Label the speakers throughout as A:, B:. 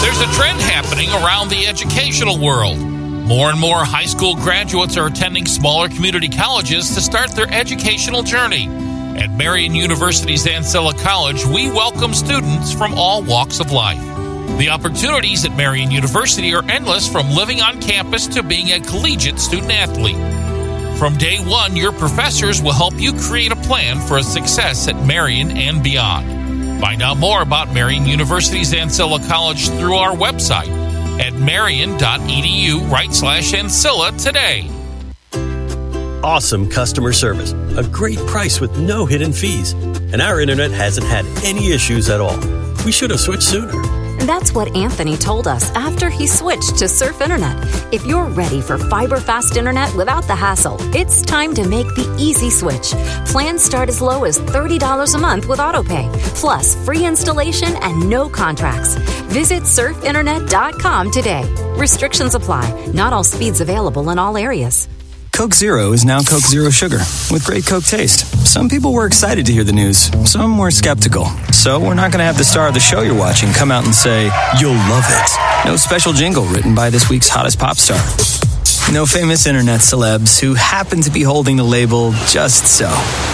A: There's a trend happening around the educational world. More and more high school graduates are attending smaller community colleges to start their educational journey. At Marian University's Ancilla College, we welcome students from all walks of life. The opportunities at Marian University are endless, from living on campus to being a collegiate student-athlete. From day one, your professors will help you create a plan for a success at Marian and beyond. Find out more about Marian University's Ancilla College through our website at marian.edu/Ancilla today.
B: Awesome customer service, a great price with no hidden fees, and our internet hasn't had any issues at all. We should have switched sooner.
C: That's what Anthony told us after he switched to Surf Internet. If you're ready for fiber-fast internet without the hassle, it's time to make the easy switch. Plans start as low as $30 a month with AutoPay, plus free installation and no contracts. Visit surfinternet.com today. Restrictions apply. Not all speeds available in all areas.
D: Coke Zero is now Coke Zero Sugar with great Coke taste. Some people were excited to hear the news. Some were skeptical. So we're not going to have the star of the show you're watching come out and say, "You'll love it." No special jingle written by this week's hottest pop star. No famous internet celebs who happen to be holding the label just so.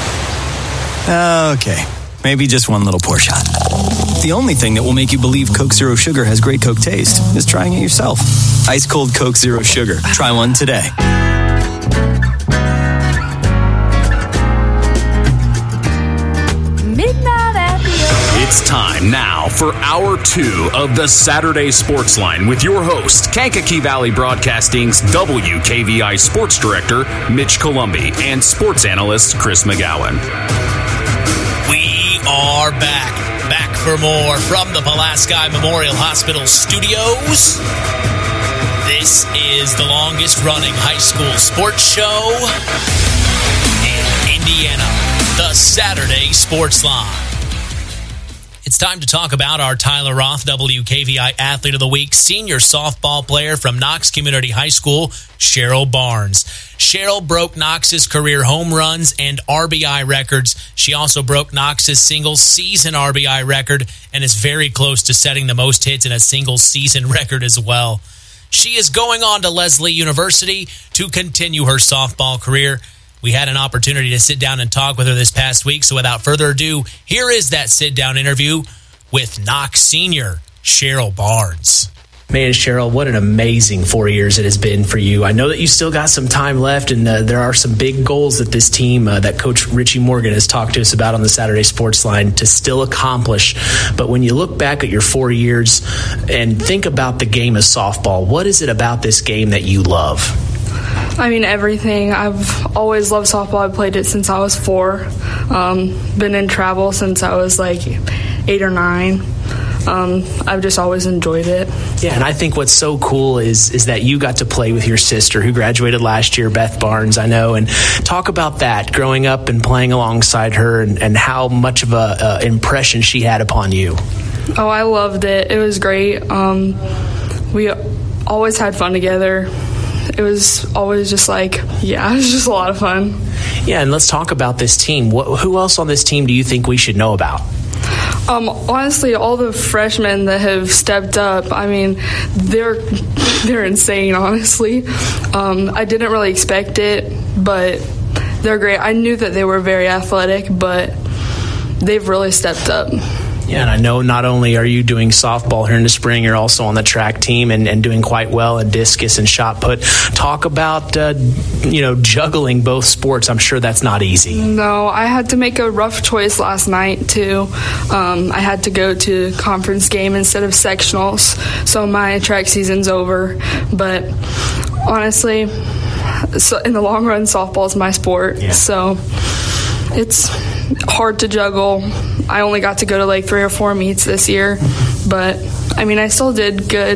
D: Okay, maybe just one little pour shot. The only thing that will make you believe Coke Zero Sugar has great Coke taste is trying it yourself. Ice cold Coke Zero Sugar. Try one today.
E: It's time now for Hour 2 of the Saturday Sports Line with your host, Kankakee Valley Broadcasting's WKVI Sports Director, Mitch Columbi, and sports analyst, Chris McGowan.
F: We are back for more from the Pulaski Memorial Hospital studios. This is the longest-running high school sports show in Indiana, the Saturday Sports Line. It's time to talk about our Tyler Roth WKVI Athlete of the Week, senior softball player from Knox Community High School, Cheryl Barnes. Cheryl broke Knox's career home runs and RBI records. She also broke Knox's single-season RBI record and is very close to setting the most hits in a single-season record as well. She is going on to Leslie University to continue her softball career. We had an opportunity to sit down and talk with her this past week, so without further ado, here is that sit-down interview with Knox senior Cheryl Barnes.
G: Man, Cheryl, what an amazing 4 years it has been for you. I know that you still got some time left, and there are some big goals that this team, that Coach Richie Morgan has talked to us about on the Saturday Sports Line to still accomplish. But when you look back at your 4 years and think about the game of softball, what is it about this game that you love?
H: I mean, everything. I've always loved softball. I played it since I was 4. Been in travel since I was like 8 or 9. I've just always enjoyed it.
G: Yeah, and I think what's so cool is that you got to play with your sister who graduated last year, Beth Barnes, I know. And talk about that, growing up and playing alongside her and how much of a impression she had upon you.
H: Oh, I loved it. It was great. We always had fun together. It was always just it was just a lot of fun.
G: Yeah, and let's talk about this team. Who else on this team do you think we should know about?
H: Honestly, all the freshmen that have stepped up, I mean, they're insane, honestly. I didn't really expect it, but they're great. I knew that they were very athletic, but they've really stepped up.
G: Yeah, and I know not only are you doing softball here in the spring, you're also on the track team and doing quite well at discus and shot put. Talk about, juggling both sports. I'm sure that's not easy.
H: No, I had to make a rough choice last night, too. I had to go to conference game instead of sectionals, so my track season's over. But honestly, so in the long run, softball's my sport, so it's hard to juggle. I only got to go to 3 or 4 meets this year, but I mean, I still did good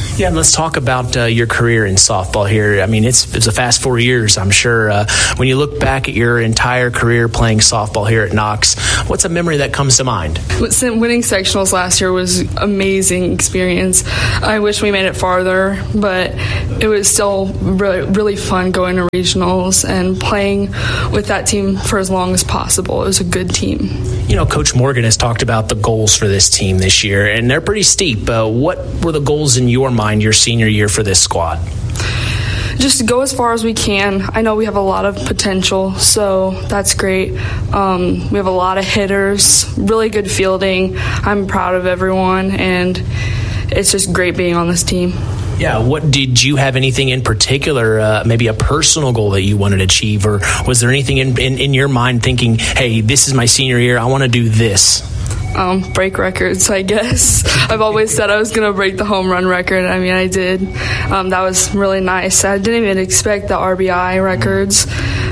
G: Yeah, and let's talk about your career in softball here. I mean, it's a fast 4 years, I'm sure. When you look back at your entire career playing softball here at Knox, what's a memory that comes to mind?
H: Winning sectionals last year was an amazing experience. I wish we made it farther, but it was still really fun going to regionals and playing with that team for as long as possible. It was a good team.
G: You know, Coach Morgan has talked about the goals for this team this year, and they're pretty steep. What were the goals in your mind your senior year for this squad?
H: Just go as far as we can. I know we have a lot of potential, so that's great. We have a lot of hitters, really good fielding. I'm proud of everyone, and it's just great being on this team.
G: Yeah, what did you have anything in particular, maybe a personal goal that you wanted to achieve, or was there anything in your mind thinking, hey, this is my senior year, I want to do this?
H: Break records, I guess. I've always said I was going to break the home run record. I mean, I did. That was really nice. I didn't even expect the RBI records.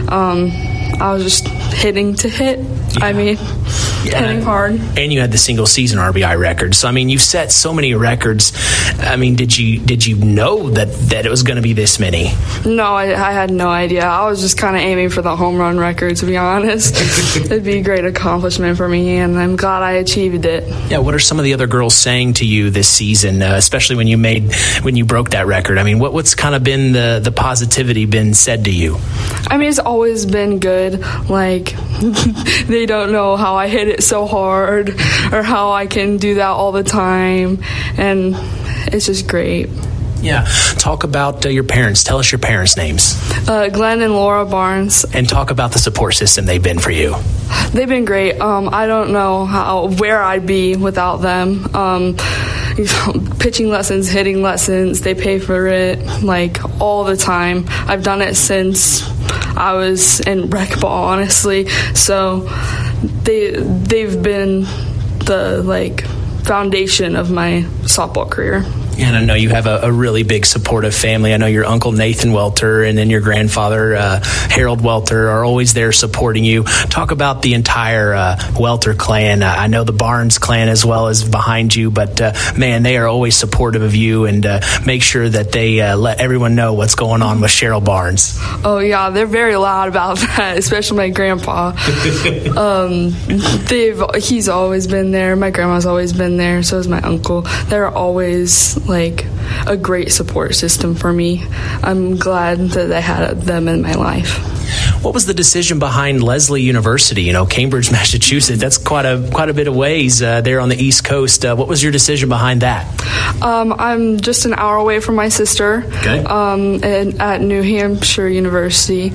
H: I was just hitting to hit. Yeah. I mean, hitting hard.
G: And you had the single season RBI record. So, I mean, you set so many records. I mean, did you know that it was going to be this many?
H: No, I had no idea. I was just kind of aiming for the home run record, to be honest. It'd be a great accomplishment for me, and I'm glad I achieved it.
G: Yeah, what are some of the other girls saying to you this season, especially when you broke that record? I mean, what's kind of been the positivity been said to you?
H: I mean, it's always been good. Like, they don't know how I hit it so hard or how I can do that all the time, and it's just great.
G: Yeah. Talk about your parents. Tell us your parents' names.
H: Glenn and Laura Barnes.
G: And talk about the support system they've been for you.
H: They've been great. I don't know where I'd be without them. Pitching lessons, hitting lessons, they pay for it like all the time. I've done it since I was in rec ball, honestly. So they've been the foundation of my softball career.
G: And I know you have a really big supportive family. I know your uncle Nathan Welter and then your grandfather Harold Welter are always there supporting you. Talk about the entire Welter clan. I know the Barnes clan as well is behind you, but man, they are always supportive of you, and make sure that they let everyone know what's going on with Cheryl Barnes.
H: Oh yeah, they're very loud about that, especially my grandpa. He's always been there. My grandma's always been there. So is my uncle. They're always a great support system for me. I'm glad that I had them in my life.
G: What was the decision behind Lesley University? You know, Cambridge, Massachusetts. That's quite a bit of ways there on the East Coast. What was your decision behind that?
H: I'm just an hour away from my sister.
G: Okay.
H: At New Hampshire University.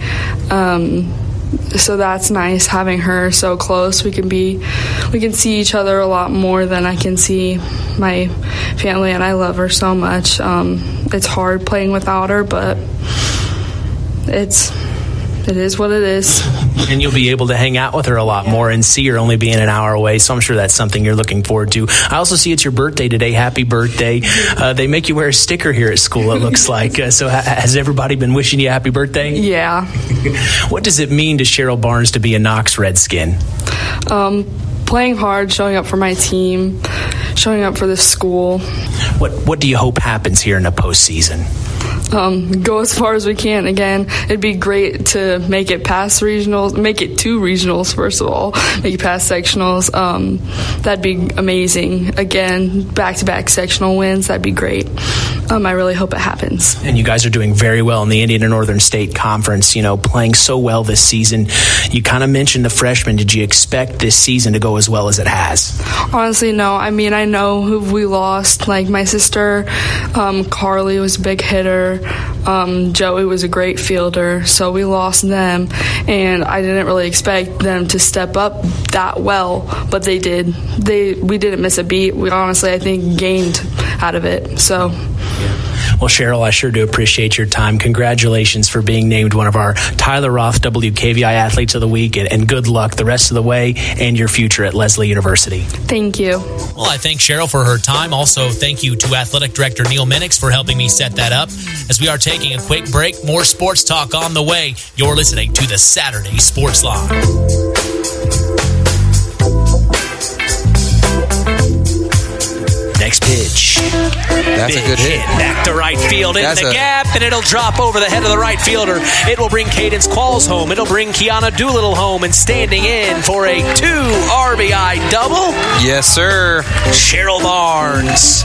H: So that's nice having her so close. We can see each other a lot more than I can see my family, and I love her so much. It's hard playing without her, but it is what it is.
G: And you'll be able to hang out with her a lot more and see her only being an hour away, so I'm sure that's something you're looking forward to. I also see it's your birthday today. Happy birthday. They make you wear a sticker here at school, it looks like. So has everybody been wishing you a happy birthday?
H: Yeah.
G: What does it mean to Cheryl Barnes to be a Knox Redskin?
H: Playing hard, showing up for my team, showing up for the school.
G: What do you hope happens here in the postseason?
H: Go as far as we can. Again, it'd be great to make it past regionals, make it to regionals, first of all, make it past sectionals. That'd be amazing. Again, back-to-back sectional wins, that'd be great. I really hope it happens.
G: And you guys are doing very well in the Indiana Northern State Conference, playing so well this season. You kind of mentioned the freshmen. Did you expect this season to go as well as it has?
H: Honestly, no. I mean, I know who we lost. Like my sister, Carly was a big hitter. Joey was a great fielder, so we lost them, and I didn't really expect them to step up that well, but they did. We didn't miss a beat. We honestly, I think, gained out of it. So.
G: Well, Cheryl, I sure do appreciate your time. Congratulations for being named one of our Tyler Roth WKVI Athletes of the Week, and good luck the rest of the way and your future at Lesley University.
H: Thank you.
F: Well, I thank Cheryl for her time. Also, thank you to Athletic Director Neil Minix for helping me set that up. As we are taking a quick break, more sports talk on the way. You're listening to the Saturday Sports Line.
G: Next pitch pitch.
I: That's a good hit.
G: Back to right field in the gap, and it'll drop over the head of the right fielder. It will bring Cadence Qualls home. It'll bring Kiana Doolittle home, and standing in for a 2 RBI double.
I: Yes, sir.
G: Cheryl Barnes.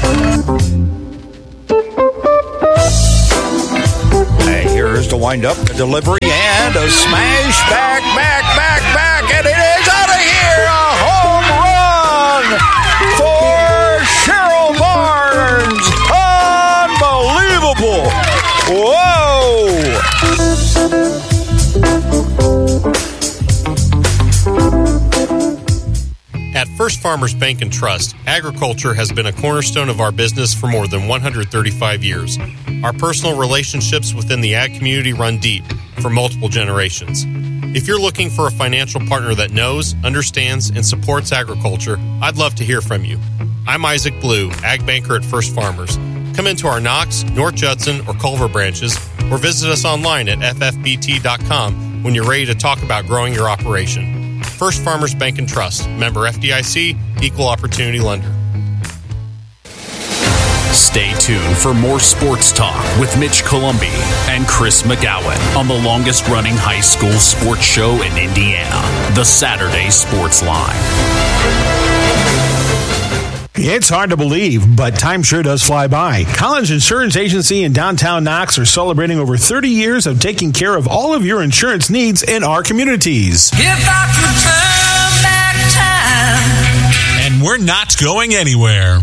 J: Hey, here's the wind-up, the delivery, and a smash back, and it is out of here! A home run for Cheryl Barnes! Unbelievable! Whoa!
K: At First Farmers Bank and Trust, agriculture has been a cornerstone of our business for more than 135 years. Our personal relationships within the ag community run deep for multiple generations. If you're looking for a financial partner that knows, understands, and supports agriculture, I'd love to hear from you. I'm Isaac Blue, Ag Banker at First Farmers. Come into our Knox, North Judson, or Culver branches, or visit us online at ffbt.com when you're ready to talk about growing your operation. First Farmers Bank and Trust, member FDIC, equal opportunity lender.
E: Stay tuned for more sports talk with Mitch Columbi and Chris McGowan on the longest-running high school sports show in Indiana, the Saturday Sports Line.
L: It's hard to believe, but time sure does fly by. Collins Insurance Agency in downtown Knox are celebrating over 30 years of taking care of all of your insurance needs in our communities.
M: If I could turn back time.
N: And we're not going anywhere.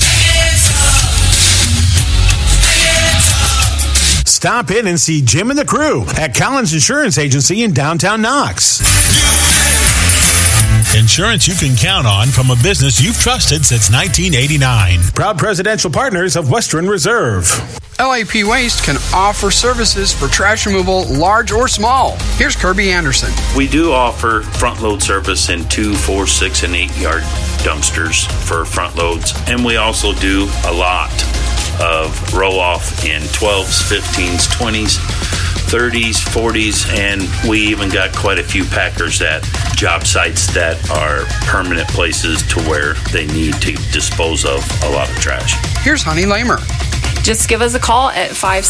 L: Stop in and see Jim and the crew at Collins Insurance Agency in downtown Knox.
N: Insurance you can count on from a business you've trusted since 1989.
L: Proud presidential partners of Western Reserve.
O: LAP Waste can offer services for trash removal, large or small. Here's Kirby Anderson.
P: We do offer front load service in 2, 4, 6, and 8 yard dumpsters for front loads. And we also do a lot of roll off in 12s, 15s, 20s, 30s, 40s, and we even got quite a few packers at job sites that are permanent places to where they need to dispose of a lot of trash.
O: Here's Honey Lamer.
Q: Just give us a call at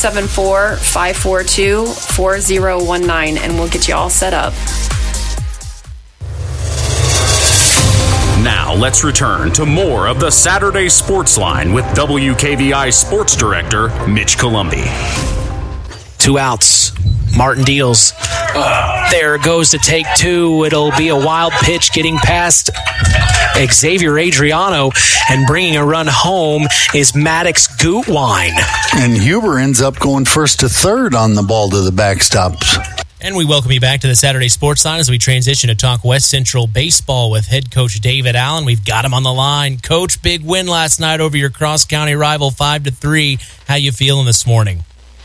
Q: 574-542-4019 and we'll get you all set up.
E: Now let's return to more of the Saturday Sports Line with WKVI Sports Director Mitch Columbi.
G: 2 outs. Martin deals. There goes to take 2. It'll be a wild pitch getting past Xavier Adriano, and bringing a run home is Maddox Gutwine.
R: And Huber ends up going first to third on the ball to the backstops.
F: And we welcome you back to the Saturday Sports Line as we transition to talk West Central baseball with head coach David Allen. We've got him on the line. Coach, big win last night over your cross-county rival, 5-3. How you feeling this morning?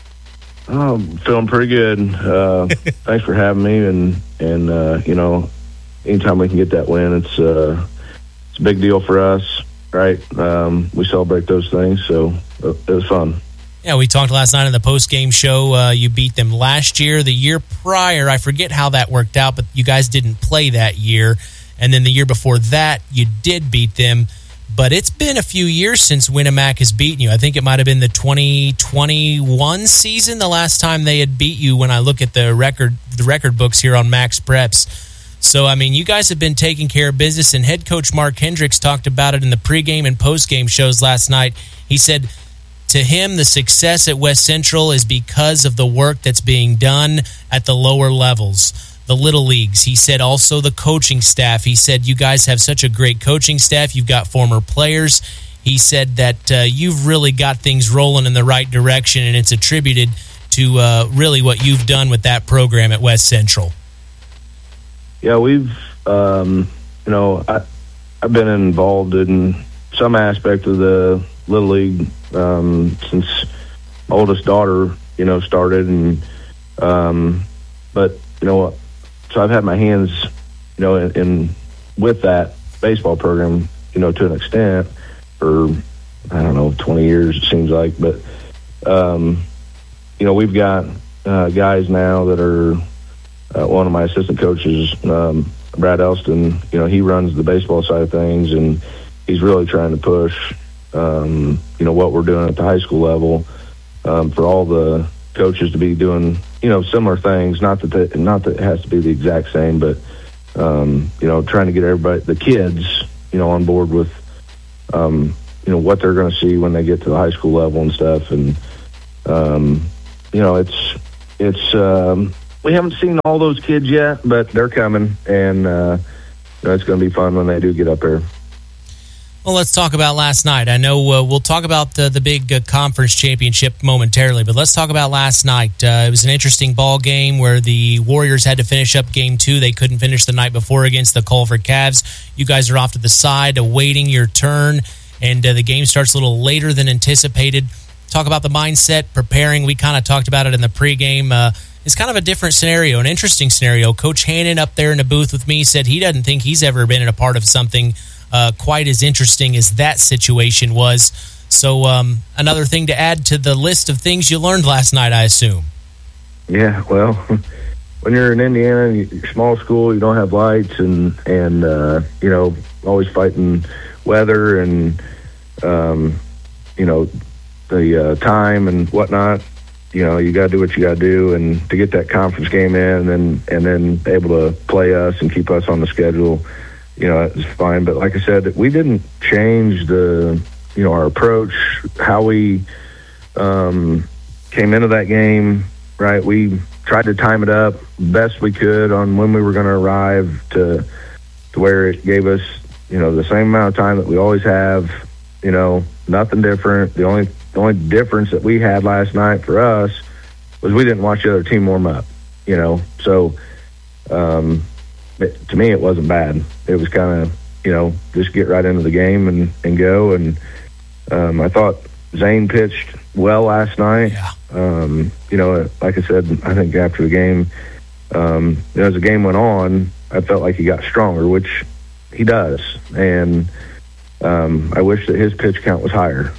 S: I'm feeling pretty good. Thanks for having me, and you know, anytime we can get that win, it's a big deal for us, right? We celebrate those things, so it was fun.
F: Yeah, we talked last night on the post-game show. You beat them last year. The year prior, I forget how that worked out, but you guys didn't play that year. And then the year before that, you did beat them. But it's been a few years since Winnemac has beaten you. I think it might have been the 2021 season, the last time they had beat you when I look at the record books here on Max Preps. So, I mean, you guys have been taking care of business, and head coach Mark Hendricks talked about it in the pregame and postgame shows last night. He said to him the success at West Central is because of the work that's being done at the lower levels. The little leagues. He said also the coaching staff. He said you guys have such a great coaching staff. You've got former players. He said that you've really got things rolling in the right direction, and it's attributed to really what you've done with that program at West Central.
S: Yeah, we've, I've been involved in some aspect of the little league since my oldest daughter, started, and but so I've had my hands, in with that baseball program, to an extent for, 20 years it seems like. But, we've got guys now that are one of my assistant coaches, Brad Elston, he runs the baseball side of things, and he's really trying to push, what we're doing at the high school level, for all the coaches to be doing, similar things. Not that it has to be the exact same, but, trying to get everybody, the kids, on board with, what they're going to see when they get to the high school level and stuff. And, we haven't seen all those kids yet, but they're coming, and it's going to be fun when they do get up there.
F: Well, let's talk about last night. I know we'll talk about the big conference championship momentarily, but let's talk about last night. It was an interesting ball game where the Warriors had to finish up Game 2. They couldn't finish the night before against the Culver Cavs. You guys are off to the side, awaiting your turn, and the game starts a little later than anticipated. Talk about the mindset, preparing. We kind of talked about it in the pregame. It's kind of a different scenario, an interesting scenario. Coach Hannon up there in the booth with me said he doesn't think he's ever been in a part of something quite as interesting as that situation was. So another thing to add to the list of things you learned last night, I assume.
S: Yeah, well, when you're in Indiana, you're small school, you don't have lights, and always fighting weather and the time and whatnot. You got to do what you got to do, and to get that conference game in, and then able to play us and keep us on the schedule, it's fine. But like I said, we didn't change our approach, how we came into that game, right? We tried to time it up best we could on when we were going to arrive to where it gave us, the same amount of time that we always have, nothing different. The only difference that we had last night for us was we didn't watch the other team warm up, So to me, it wasn't bad. It was kind of, just get right into the game and go. And I thought Zane pitched well last night. Yeah. Like I said, I think after the game, as the game went on, I felt like he got stronger, which he does. And I wish that his pitch count was higher.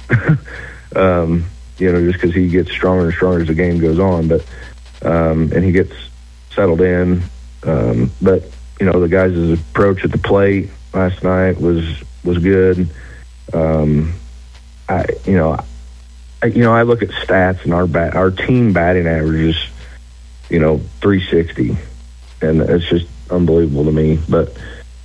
S: Just because he gets stronger and stronger as the game goes on, but and he gets settled in. But the guys' approach at the plate last night was good. I look at stats, and our team batting average is 360, and it's just unbelievable to me. But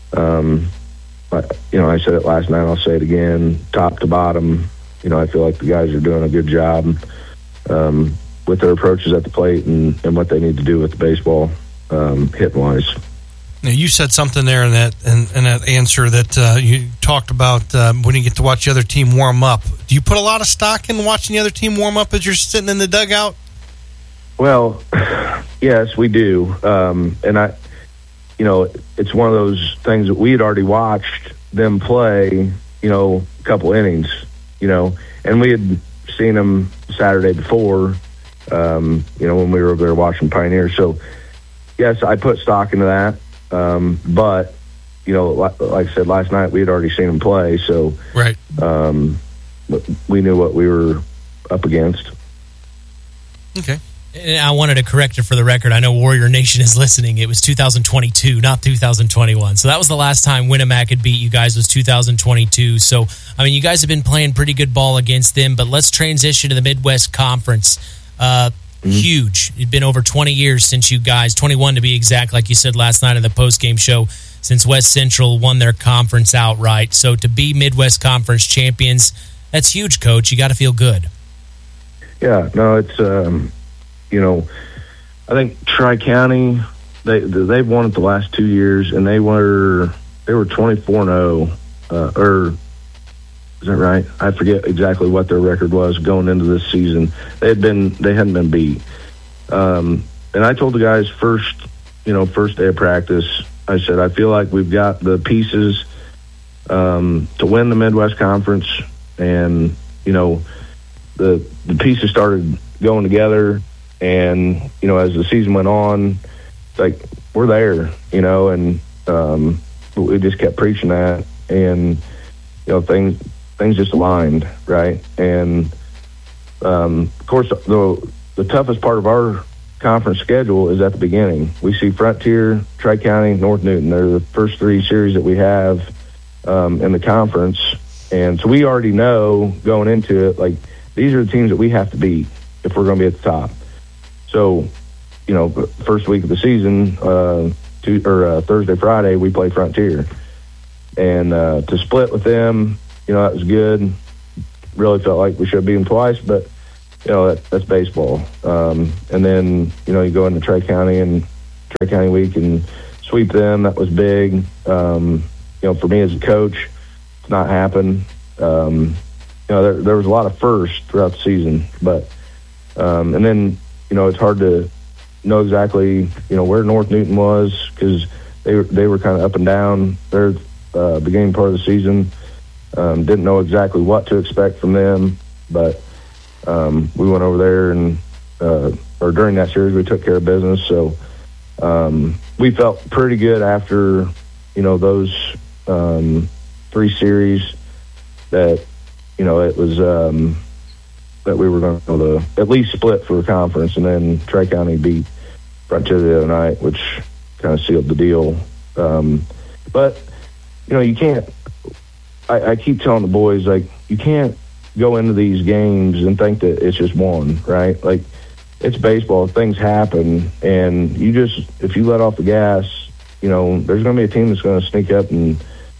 S: I said it last night, I'll say it again, top to bottom. I feel like the guys are doing a good job with their approaches at the plate and what they need to do with the baseball hit-wise.
T: Now, you said something there in that answer that you talked about when you get to watch the other team warm up. Do you put a lot of stock in watching the other team warm up as you're sitting in the dugout?
S: Well, yes, we do. And it's one of those things that we had already watched them play, a couple innings, and we had seen them Saturday before, when we were over there watching Pioneer. So, yes, I put stock into that. But, like I said, last night we had already seen them play. So,
T: right.
S: We knew what we were up against.
F: Okay. And I wanted to correct it for the record. I know Warrior Nation is listening. It was 2022, not 2021. So that was the last time Winamac had beat you guys, was 2022. So, you guys have been playing pretty good ball against them, but let's transition to the Midwest Conference. Huge. It's been over 20 years since you guys, 21 to be exact, like you said last night in the postgame show, since West Central won their conference outright. So to be Midwest Conference champions, that's huge, Coach. You got to feel good.
S: Yeah, no, it's... I think Tri-County, they've won it the last 2 years, and they were 24-0, or is that right? I forget exactly what their record was going into this season. They hadn't been beat. And I told the guys first day of practice, I said, I feel like we've got the pieces to win the Midwest Conference, and the pieces started going together. And, as the season went on, like, we're there, and we just kept preaching that. And, things just aligned, right? And, of course, the toughest part of our conference schedule is at the beginning. We see Frontier, Tri-County, North Newton. They're the first three series that we have in the conference. And so we already know going into it, like, these are the teams that we have to beat if we're going to be at the top. So, you know, first week of the season, Thursday, Friday, we play Frontier. And to split with them, you know, that was good. Really felt like we should have beat them twice, but, you know, that's baseball. And then, you know, you go into Trey County week and sweep them. That was big. You know, for me as a coach, it's not happened. You know, there was a lot of firsts throughout the season, but and then, you know, it's hard to know exactly, you know, where North Newton was, because they were kind of up and down their beginning part of the season. Didn't know exactly what to expect from them, but we went over there and or during that series we took care of business. So we felt pretty good after, you know, those 3 series that, you know, it was that we were going to at least split for a conference, and then Trey County beat Frontier the other night, which kind of sealed the deal. But, you know, you can't, I keep telling the boys, like, you can't go into these games and think that it's just one, right? Like, it's baseball. Things happen, and if you let off the gas, you know, there's going to be a team that's going to sneak up and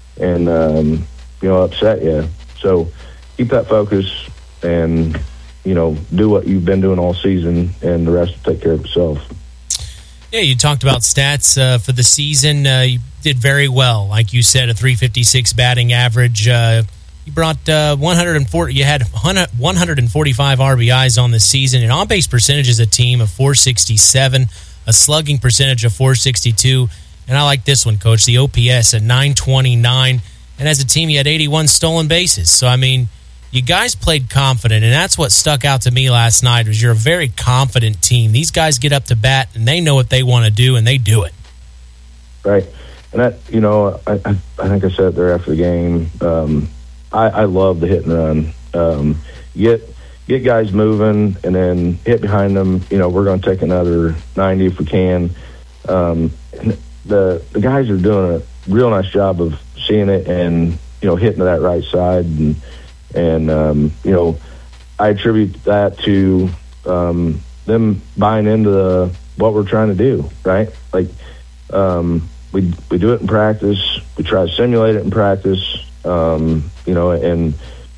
S: you know, upset you. So keep that focus and, you know, do what you've been doing all season, and the rest will take care of itself.
F: Yeah, you talked about stats for the season. You did very well. Like you said, a .356 batting average. You brought 140. You had 145 RBIs on the season. An on-base percentage as a team of .467, a slugging percentage of .462, and I like this one, Coach, the OPS at .929. And as a team, you had 81 stolen bases. So, I mean, you guys played confident, and that's what stuck out to me last night, was you're a very confident team. These guys get up to bat, and they know what they want to do, and they do it.
S: Right. And that, you know, I think I said it there after the game, I love the hit and run. Get guys moving, and then hit behind them. You know, we're going to take another 90 if we can. The guys are doing a real nice job of seeing it and, you know, hitting to that right side, and you know, I attribute that to them buying into what we're trying to do, right? Like, we do it in practice, we try to simulate it in practice, you know, and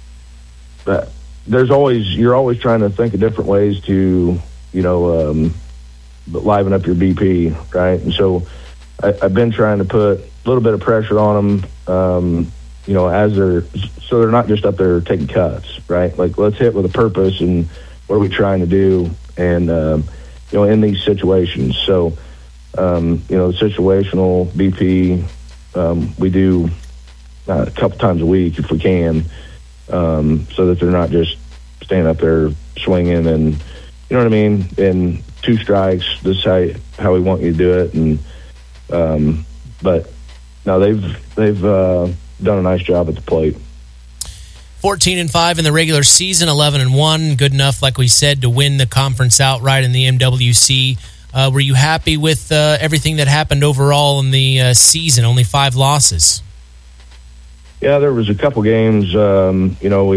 S: you're always trying to think of different ways to, you know, liven up your BP, right? And so I've been trying to put a little bit of pressure on them, you know, so they're not just up there taking cuts, right? Like, let's hit with a purpose, and what are we trying to do? And, you know, in these situations. So, you know, situational BP, we do a couple times a week if we can, so that they're not just standing up there swinging and, you know what I mean? And 2 strikes, this is how we want you to do it. And, but no, they've done a nice job at the plate.
F: 14-5 in the regular season, 11-1, good enough, like we said, to win the conference outright in the MWC. Were you happy with everything that happened overall in the season? Only 5 losses.
S: Yeah, there was a couple games. You know,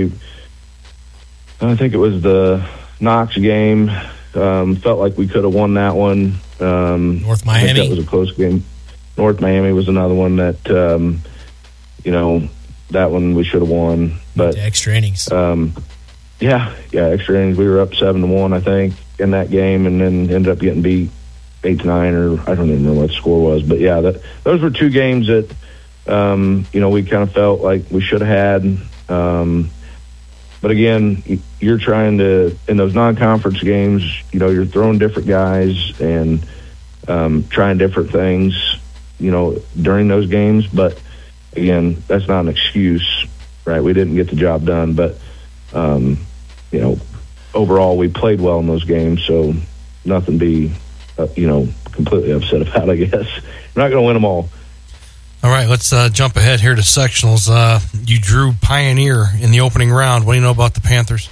S: I think it was the Knox game. Felt like we could have won that one.
F: North Miami.
S: I think that was a close game. North Miami was another one that, you know, that one we should have won. But
F: extra innings.
S: Yeah, extra innings. We were up 7-1, I think, in that game, and then ended up getting beat 8-9, or I don't even know what the score was. But yeah, those were 2 games that, you know, we kind of felt like we should have had. But again, you're trying to, in those non-conference games, you know, you're throwing different guys and trying different things, you know, during those games. But again, that's not an excuse, right? We didn't get the job done, but you know, overall we played well in those games, so nothing to be, you know, completely upset about, I guess. We're not going to win them all.
T: All right, let's jump ahead here to sectionals. You drew Pioneer in the opening round. What do you know about the Panthers?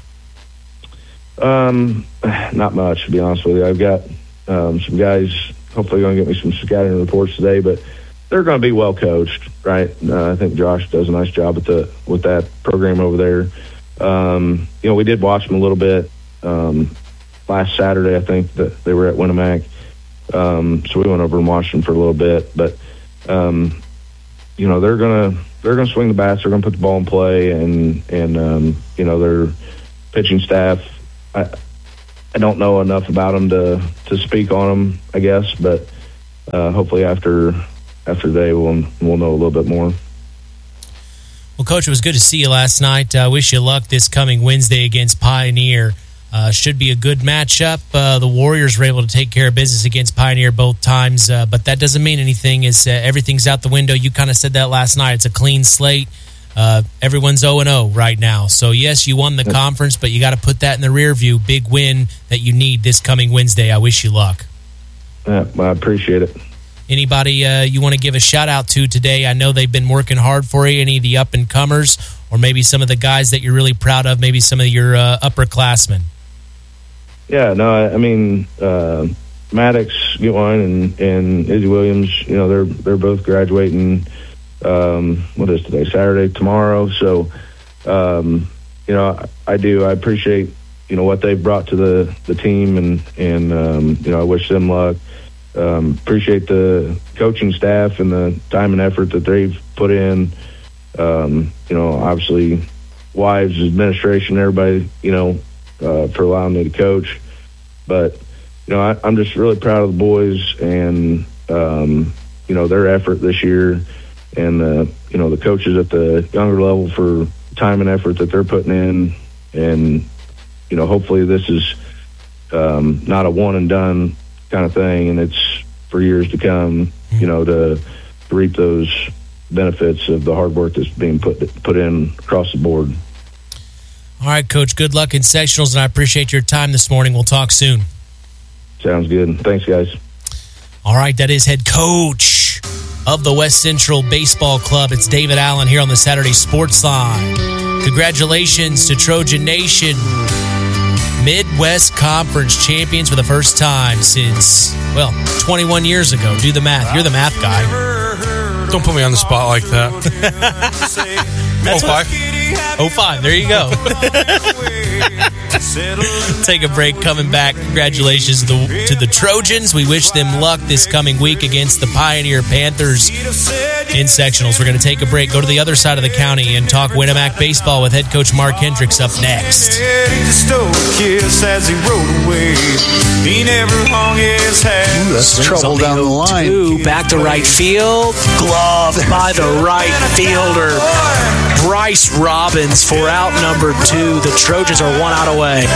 S: Not much, to be honest with you. I've got some guys hopefully going to get me some scouting reports today, but they're going to be well coached, right? I think Josh does a nice job with that program over there. We did watch them a little bit last Saturday. I think that they were at Winamac, so we went over and watched them for a little bit. But they're gonna swing the bats. They're gonna put the ball in play, and their pitching staff. I don't know enough about them to speak on them, I guess, but hopefully after today we'll know a little bit more.
F: Well, Coach, it was good to see you last night. Wish you luck this coming Wednesday against Pioneer. Should be a good matchup. The Warriors were able to take care of business against Pioneer both times, but that doesn't mean anything. Everything's out the window. You kind of said that last night. It's a clean slate. Everyone's 0-0 right now. So, yes, you won the conference, but you got to put that in the rear view. Big win that you need this coming Wednesday. I wish you luck.
S: Yeah, I appreciate it.
F: Anybody you want to give a shout-out to today? I know they've been working hard for you. Any of the up-and-comers, or maybe some of the guys that you're really proud of, maybe some of your upperclassmen?
S: Yeah, no, I mean, Maddox, Gitwine, and Izzy Williams, they're both graduating, what is today, Saturday, tomorrow. So, I appreciate, what they've brought to the team, and I wish them luck. Appreciate the coaching staff and the time and effort that they've put in. Obviously, wives, administration, everybody, for allowing me to coach. But, I'm just really proud of the boys and, their effort this year, and, the coaches at the younger level for time and effort that they're putting in. And, hopefully this is not a one and done kind of thing, and it's for years to come, to reap those benefits of the hard work that's being put in across the board.
F: All right, Coach, good luck in sectionals, and I appreciate your time this morning. We'll talk soon.
S: Sounds good. Thanks, guys.
F: All right, that is head coach of the West Central Baseball Club. It's David Allen here on the Saturday Sports Line. Congratulations to Trojan Nation, Midwest Conference champions for the first time since, 21 years ago. Do the math. You're the math guy.
T: Don't put me on the spot like that.
F: 05. There you go. Take a break. Coming back. Congratulations to the Trojans. We wish them luck this coming week against the Pioneer Panthers in sectionals. We're going to take a break, go to the other side of the county, and talk Winamac baseball with head coach Mark Hendricks up next.
R: That's trouble down the line.
G: Back to right field. Glove by the right fielder, Bryce Robbins, for out number 2. The Trojans are 1 out away.